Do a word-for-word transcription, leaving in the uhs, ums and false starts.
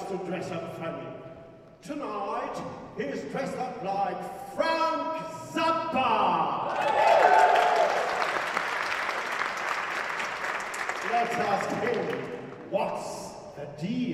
to dress up funny. Tonight, he's dressed up like Frank Zappa! Let's ask him, what's the deal?